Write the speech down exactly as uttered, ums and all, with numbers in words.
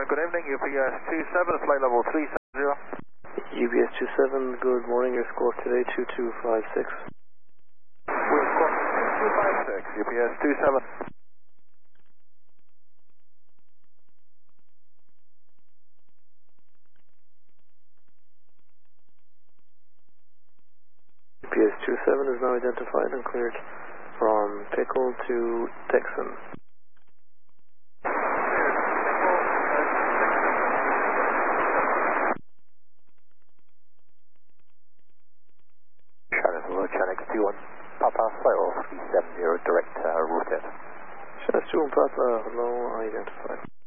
good evening, U P S two seven, flight level three seven zero. U P S two seven, good morning, your score today two two five six. We'll score two two five six, U P S two seven. U P S two seven is now identified and cleared from Pickle to Texan. Charlotte, hello, Charlotte X two one, Papa, flight level three seven zero, direct uh, rotate. Charlotte two one Papa, hello, identified.